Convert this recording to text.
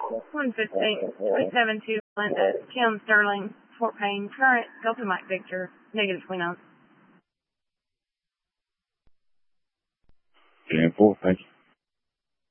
115, 372, Linda, Kim Sterling, Fort Payne, current, Delta Mike Victor, negative 29. 10-4, thank you.